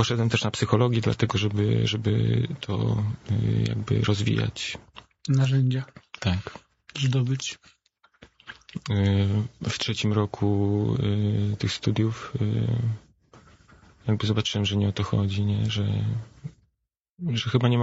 Poszedłem też na psychologię, dlatego żeby to jakby rozwijać. Narzędzia Tak. zdobyć. W 3. roku tych studiów jakby zobaczyłem, że nie o to chodzi, nie? Że chyba nie